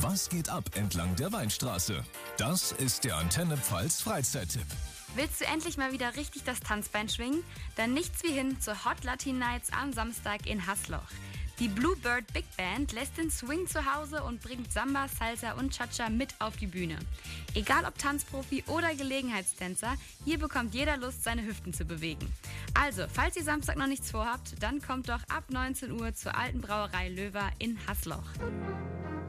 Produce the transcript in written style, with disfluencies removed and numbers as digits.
Was geht ab entlang der Weinstraße? Das ist der Antenne Pfalz Freizeittipp. Willst du endlich mal wieder richtig das Tanzbein schwingen? Dann nichts wie hin zur Hot Latin Nights am Samstag in Hasloch. Die Bluebird Big Band lässt den Swing zu Hause und bringt Samba, Salsa und Cha-Cha mit auf die Bühne. Egal ob Tanzprofi oder Gelegenheitstänzer, hier bekommt jeder Lust, seine Hüften zu bewegen. Also, falls ihr Samstag noch nichts vorhabt, dann kommt doch ab 19 Uhr zur Alten Brauerei Löwer in Hasloch.